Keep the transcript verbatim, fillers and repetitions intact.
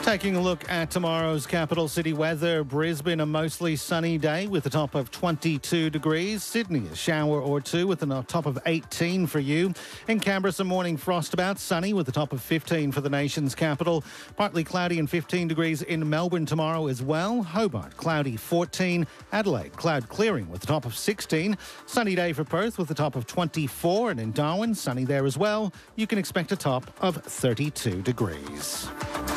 Taking a look at tomorrow's capital city weather, Brisbane a mostly sunny day with a top of twenty-two degrees. Sydney a shower or two with a top of eighteen for you. In Canberra some morning frost about, sunny with a top of fifteen for the nation's capital. Partly cloudy and fifteen degrees in Melbourne tomorrow as well. Hobart cloudy fourteen. Adelaide cloud clearing with a top of sixteen. Sunny day for Perth with a top of twenty-four, and in Darwin sunny there as well. You can expect a top of thirty-two degrees.